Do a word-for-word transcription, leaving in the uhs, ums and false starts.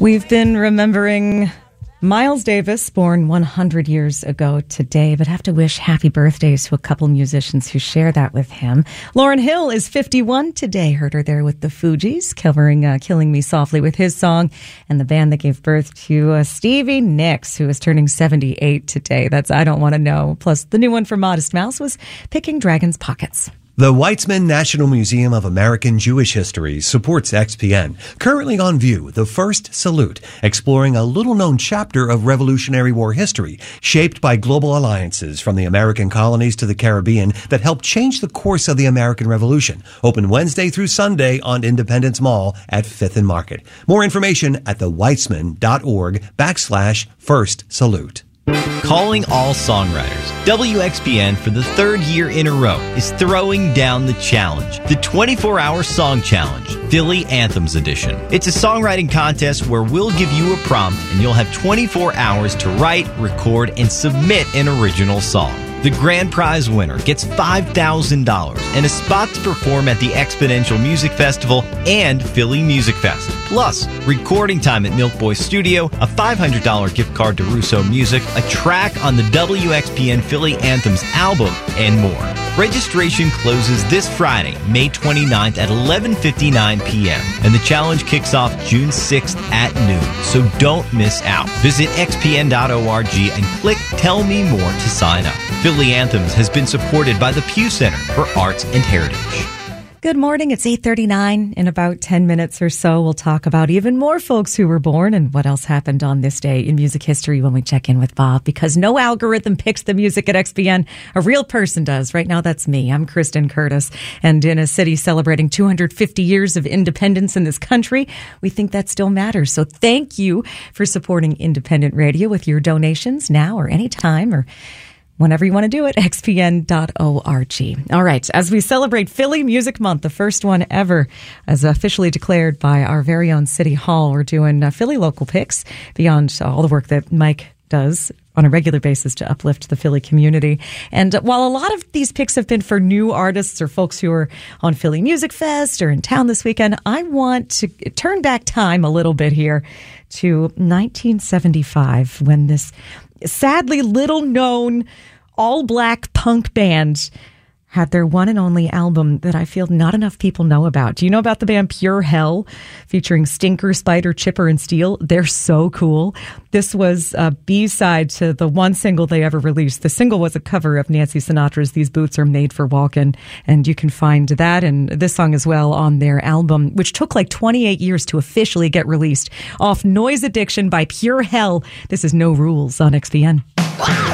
We've been remembering Miles Davis, born one hundred years ago today, but have to wish happy birthdays to a couple musicians who share that with him. Lauryn Hill is fifty-one today. Heard her there with the Fugees, covering uh, Killing Me Softly with his song, and the band that gave birth to uh, Stevie Nicks, who is turning seventy-eight today. That's I Don't Want to Know. Plus, the new one for Modest Mouse was Picking Dragon's Pockets. The Weitzman National Museum of American Jewish History supports X P N. Currently on view, The First Salute, exploring a little-known chapter of Revolutionary War history, shaped by global alliances from the American colonies to the Caribbean that helped change the course of the American Revolution. Open Wednesday through Sunday on Independence Mall at Fifth and Market. More information at theweitzman.org backslash First Salute. Calling all songwriters. W X P N, for the third year in a row, is throwing down the challenge, the twenty-four hour Song Challenge, Philly Anthems Edition. It's a songwriting contest where we'll give you a prompt and you'll have twenty-four hours to write, record, and submit an original song. The grand prize winner gets five thousand dollars and a spot to perform at the Exponential Music Festival and Philly Music Fest. Plus, recording time at Milk Boy Studio, a five hundred dollars gift card to Russo Music, a track on the W X P N Philly Anthems album, and more. Registration closes this Friday, May twenty-ninth at eleven fifty-nine p.m. and the challenge kicks off June sixth at noon, so don't miss out. Visit x p n dot org and click Tell Me More to sign up. Philly Anthems has been supported by the Pew Center for Arts and Heritage. Good morning. It's eight thirty-nine. In about ten minutes or so, we'll talk about even more folks who were born and what else happened on this day in music history when we check in with Bob, because no algorithm picks the music at X P N. A real person does. Right now, that's me. I'm Kristen Curtis. And in a city celebrating two hundred fifty years of independence in this country, we think that still matters. So thank you for supporting independent radio with your donations now or anytime or whenever you want to do it, x p n dot org. All right, as we celebrate Philly Music Month, the first one ever, as officially declared by our very own City Hall, we're doing uh, Philly local picks beyond all the work that Mike does on a regular basis to uplift the Philly community. And while a lot of these picks have been for new artists or folks who are on Philly Music Fest or in town this weekend, I want to turn back time a little bit here to nineteen seventy-five, when this sadly little-known all-black punk band had their one and only album that I feel not enough people know about. Do you know about the band Pure Hell, featuring Stinker, Spider, Chipper, and Steel? They're so cool. This was a B-side to the one single they ever released. The single was a cover of Nancy Sinatra's These Boots Are Made for Walkin', and you can find that and this song as well on their album, which took like twenty-eight years to officially get released. Off Noise Addiction by Pure Hell, this is No Rules on X P N.